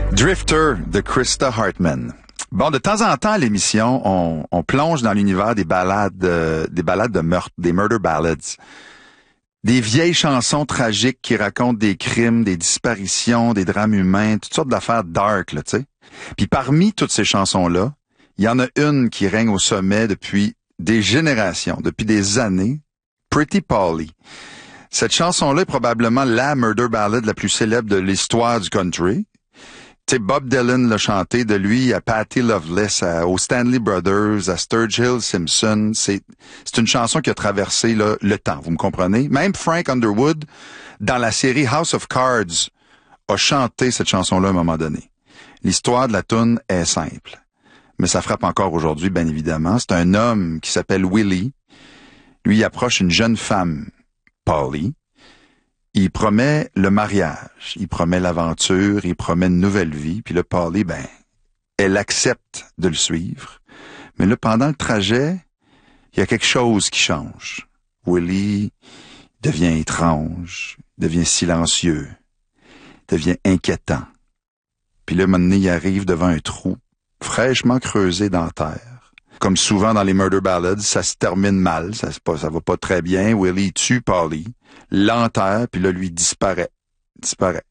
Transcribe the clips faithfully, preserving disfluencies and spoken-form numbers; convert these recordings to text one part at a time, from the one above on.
Drifter de Krista Hartman. Bon, de temps en temps à l'émission, on, on plonge dans l'univers des ballades, euh, des ballades de meurtre, des murder ballads. Des vieilles chansons tragiques qui racontent des crimes, des disparitions, des drames humains, toutes sortes d'affaires dark, là, tu sais. Puis parmi toutes ces chansons-là, il y en a une qui règne au sommet depuis des générations, depuis des années, Pretty Polly. Cette chanson-là est probablement la murder ballad la plus célèbre de l'histoire du country. Tu sais, Bob Dylan l'a chanté, de lui à Patti Loveless, à, aux Stanley Brothers, à Sturgill Simpson. C'est, c'est une chanson qui a traversé là, le temps, vous me comprenez? Même Frank Underwood, dans la série House of Cards, a chanté cette chanson-là à un moment donné. L'histoire de la toune est simple, mais ça frappe encore aujourd'hui, bien évidemment. C'est un homme qui s'appelle Willie. Lui, il approche une jeune femme, Polly. Il promet le mariage, il promet l'aventure, il promet une nouvelle vie. Puis là, Polly, ben, elle accepte de le suivre. Mais là, pendant le trajet, il y a quelque chose qui change. Willie devient étrange, devient silencieux, devient inquiétant. Puis là, un moment donné, il arrive devant un trou fraîchement creusé dans la terre. Comme souvent dans les murder ballads, ça se termine mal, ça, ça, ça va pas très bien. Willie tue Polly, l'enterre, puis là, lui disparaît. Disparaît.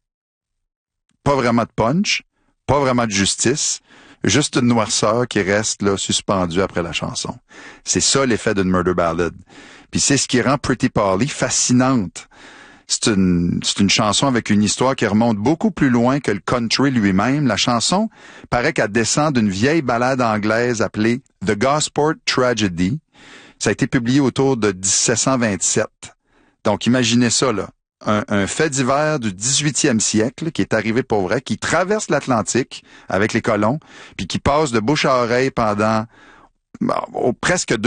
Pas vraiment de punch, pas vraiment de justice, juste une noirceur qui reste là suspendue après la chanson. C'est ça l'effet d'une murder ballad. Puis c'est ce qui rend Pretty Polly fascinante. C'est une, c'est une chanson avec une histoire qui remonte beaucoup plus loin que le country lui-même. La chanson paraît qu'elle descend d'une vieille ballade anglaise appelée The Gosport Tragedy. Ça a été publié autour de dix-sept cent vingt-sept. Donc imaginez ça, là. Un, un fait divers du dix-huitième siècle qui est arrivé pour vrai, qui traverse l'Atlantique avec les colons, puis qui passe de bouche à oreille pendant bon, presque deux